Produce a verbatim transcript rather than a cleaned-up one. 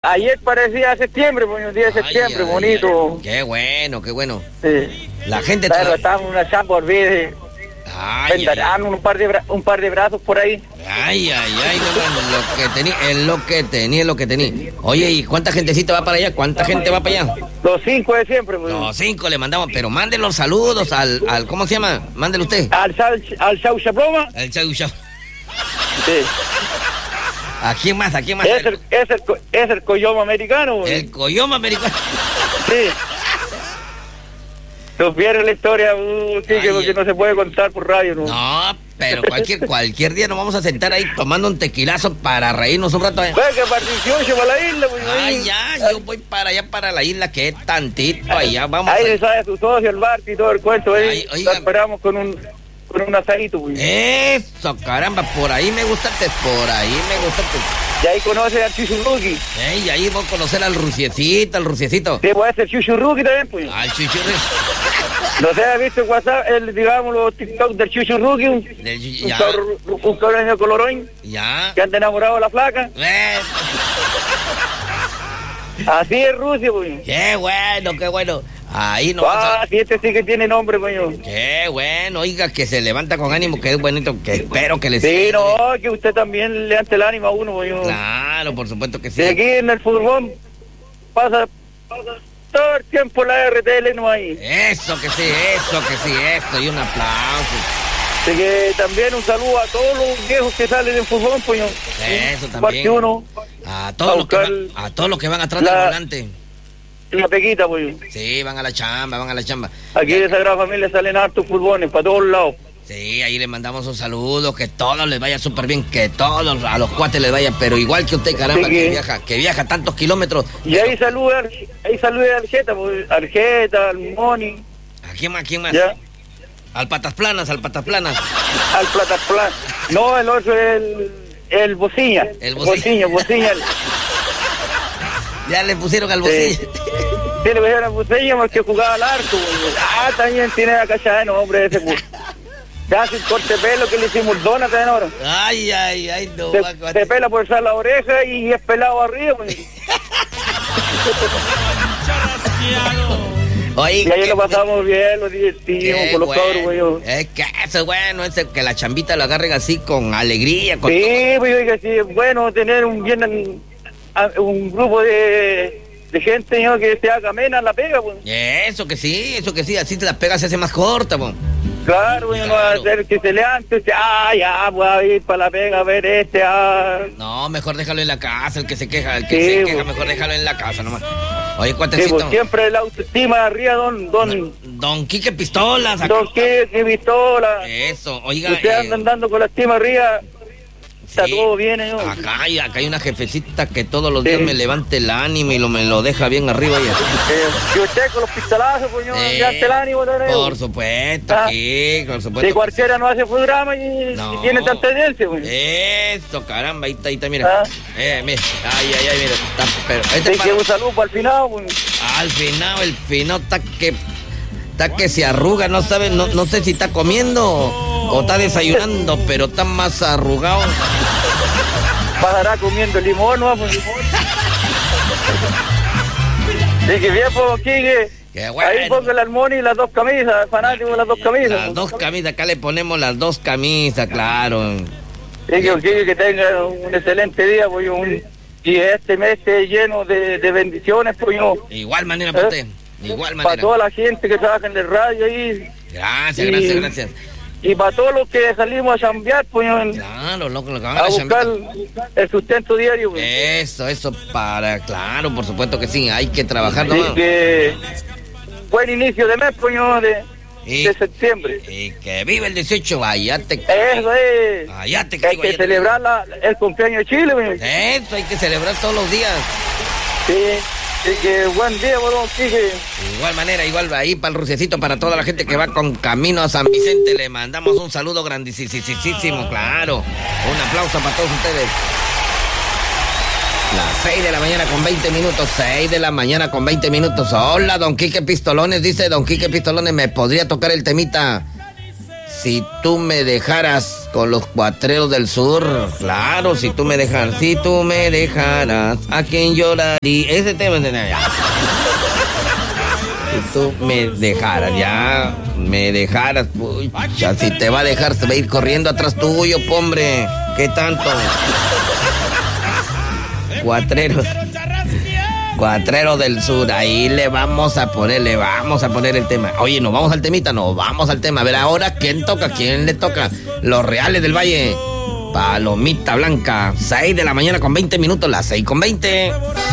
ayer parecía septiembre, pues un día de septiembre, ay, bonito. Ay, qué bueno, qué bueno. Sí. La gente... Claro, estábamos en una chamba, olvide. Ay, ay, ay. Un par de bra- un par de brazos por ahí. Ay, ay, ay, no, lo que tenía, es lo que tenía, es lo que tenía. Oye, ¿y cuánta gentecita va para allá? ¿Cuánta gente va para allá? Los cinco de siempre, pues. Los cinco le mandamos, pero manden los saludos al, al ¿cómo se llama? Mándelo usted. Al al Chau Chaploma. Al Chau Chau. Sí. ¿A quién más? ¿A quién más? Es el, es el, es el coyoma americano, pues. El coyoma americano. Sí. Supieron la historia, uh, sí, que porque no se puede contar por radio, ¿no? No, pero cualquier cualquier día nos vamos a sentar ahí tomando un tequilazo para reírnos un rato. Ve que partición se va a la isla, pues. Ay, ya, yo voy para allá, para la isla, que es tantito allá, vamos. Ahí le sale su socio, el bar y todo el cuento, ahí. Ay, oiga. Lo esperamos con un, con un asadito, pues. Eso, caramba, por ahí me gustaste, por ahí me gustaste. Y ahí conoce al Chuchurruki. Ey, ahí voy a conocer al Ruciecito, al Ruciecito. Sí, puede ser Chuchurruki también, pues. Al Chuchurruki. No sé, ¿has visto WhatsApp, el, digamos, los TikTok del Chuchurruki? Un, Del, un, ya. cabro, un cabrón de colorón. Ya. Que anda enamorado de la flaca. Eh. Así es Rusia, pues. Qué bueno, qué bueno. Ahí no. Ah, sí, este sí que tiene nombre, pues. Qué bueno, oiga, que se levanta con ánimo, que es bonito, que espero que le sí, siga. Sí, no, que usted también le ante el ánimo a uno, pues. Claro, por supuesto que sí. De aquí en el fútbol pasa, pasa todo el tiempo la R T L, no hay. Eso que sí, eso que sí, eso, y un aplauso. Así que también un saludo a todos los viejos que salen en fútbol, pues. Eso también. Uno, a, todos los que van, a todos los que van atrás del volante. La pequita, pues. Sí, van a la chamba, van a la chamba. Aquí de Sagrada Familia salen hartos fútboles para todos lados. Sí, ahí le mandamos un saludo, que todos les vaya súper bien, que todos a los cuates les vaya, pero igual que usted, caramba, sí, que, que viaja, que viaja tantos kilómetros. Y pero... ahí saluda, ahí saluda a Arjeta, pues, Arjeta, al Moni. ¿A quién más? ¿A quién más? ¿Ya? Al Patas Planas, al Patas Planas. Al Patas Planas. No, el otro es el, el Bociña. El Bociña. Bociña, Bociña. Ya le pusieron al Bociña. Sí. Sí, le pusieron al Bociña porque jugaba al arco. Ah, también tiene la cachada de nombre ese. Pues. Se hace un corte de pelo que le hicimos dona también ahora. Ay, ay, ay, no. Se, va, se pela por usar la oreja y es pelado arriba. Pues. Oye, y ahí lo pasamos bien, lo divertimos con los bueno, cabros, güey. Es que eso es bueno, es que la chambita lo agarren así con alegría. Con sí, pues sí, es bueno tener un bien un grupo de, de gente, ¿no? Que se haga amena la pega, pues. Eso que sí, eso que sí, así te la pega se hace más corta, pues. Claro, bueno, claro. No va a hacer que se levante, este, ah, ya, voy a ir para la pega a ver este, ah. No, mejor déjalo en la casa, el que se queja, el que sí, se queja, pues. Mejor déjalo en la casa nomás. Oye, cuatecito. Sí, pues siempre la autoestima arriba, don, don. Don Quique Pistolas. Don Quique Pistolas. Eso, oiga. Ustedes eh, andan dando con la estima arriba. Está sí, todo bien, ¿no? Acá hay, acá hay una jefecita que todos los días sí. me levanta el ánimo y lo, me lo deja bien arriba. Y, eh, y usted con los pistolazos, pues yo eh, levanta el ánimo. ¿No? Por supuesto, ah, sí, por supuesto. Si cualquiera no hace programa y, no. y tiene tanta tendencia, pues. Eso, caramba, ahí está, ahí está, mira. Ah. Eh, mira, ay, ay, ay, mira. Está, pero este sí, para... que un saludo para el final, pues. Al final, el final está que... Está que se arruga, no sabe, no, no sé si está comiendo o, o está desayunando, pero está más arrugado. Pasará comiendo limón, ¿no? Pues limón. Sí, que bien, pues, Quique. Qué bueno. Ahí pongo el armón y las dos camisas, fanático de las dos camisas. Las dos camisas, acá le ponemos las dos camisas, claro. Sí, que, Quique, que tenga un excelente día, pues, un, y este mes esté lleno de, de bendiciones, pues, yo. Igual manera para usted. Igual manera. Para toda la gente que trabaja en el radio ahí. Gracias, y, gracias, gracias. Y para todos los que salimos a chambear, pues, claro, loco, lo que van a, a buscar el sustento diario. Pues. Eso, eso, para, claro, por supuesto que sí, hay que trabajar. Sí, ¿no? Que buen inicio de mes, pues, de, y, de septiembre. Y que vive el dieciocho, allá te Eso es. Allá te caigo. Hay que celebrar la, el cumpleaños de Chile, pues. Eso, hay que celebrar todos los días. Sí. Sí, que buen día, bueno, Quique. De igual manera, igual ahí para el Ruciecito, para toda la gente que va con camino a San Vicente, le mandamos un saludo grandísimo, claro. Un aplauso para todos ustedes. Las seis de la mañana con veinte minutos, seis de la mañana con veinte minutos. Hola, don Quique Pistolones, dice don Quique Pistolones, ¿me podría tocar el temita Si tú me dejaras con los Cuatreros del Sur. Claro, si tú me dejaras. Si tú me dejaras, ¿a quién lloraría? Ese tema es de allá. Si tú me dejaras, ya. Me dejaras. Uy, ya si te va a dejar, se va a ir corriendo atrás tuyo, hombre. ¿Qué tanto? Cuatreros. Cuatrero del Sur, ahí le vamos a poner, le vamos a poner el tema. Oye, ¿nos vamos al temita? No, vamos al tema. A ver, ahora, ¿quién toca? ¿Quién le toca? Los Reales del Valle. Palomita Blanca. seis de la mañana con veinte minutos, las seis con veinte.